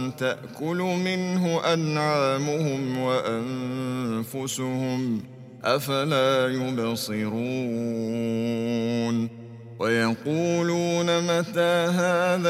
تأكل منه أنعامهم وأنفسهم أفلا يبصرون ويقولون متى هذا